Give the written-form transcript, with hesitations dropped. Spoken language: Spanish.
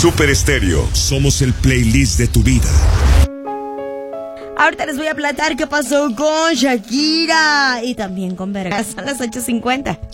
Super Estéreo. Somos el playlist de tu vida. Ahorita les voy a platicar qué pasó con Shakira y también con Vergas. Son las 8:50.